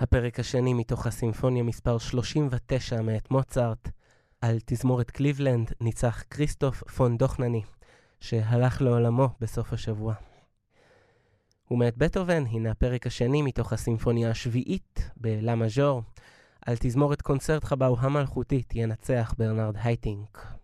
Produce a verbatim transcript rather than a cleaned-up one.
הפרק השני מתוך הסימפוניה מספר שלושים ותשע מאת מוצרט. על תזמורת קליבלנד ניצח כריסטוף פון דוכנני, שהלך לעולמו בסוף השבוע. ומאת בטהובן הנה הפרק השני מתוך הסימפוניה השביעית בלה מז'ור. על תזמורת קונצרט חבאו המלכותית ינצח ברנרד הייטינק.